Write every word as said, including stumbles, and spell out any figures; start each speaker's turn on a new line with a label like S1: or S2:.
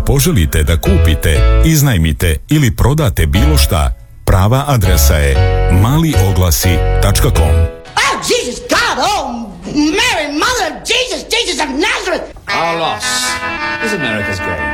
S1: poželite da kupite, iznajmite ili prodate bilo šta, prava adresa je mali oglasi tačka com.
S2: Oh, Jesus God! Oh, Mary, Mother of Jesus, Jesus of Nazareth!
S3: Our loss is America's gain.